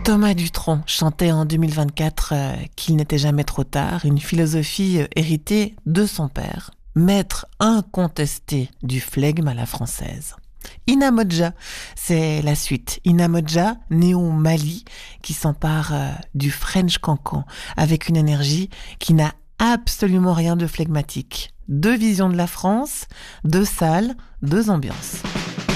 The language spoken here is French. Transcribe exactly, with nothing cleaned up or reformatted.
Thomas Dutronc chantait en deux mille vingt-quatre euh, qu'il n'était jamais trop tard, une philosophie euh, héritée de son père, maître incontesté du flegme à la française. Ina Modja, c'est la suite. Ina Modja, née au Mali, qui s'empare euh, du French cancan avec une énergie qui n'a absolument rien de flegmatique. Deux visions de la France, deux salles, deux ambiances.